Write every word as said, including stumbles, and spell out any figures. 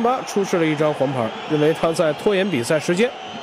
巴出示了一张黄牌，认为他在拖延比赛时间。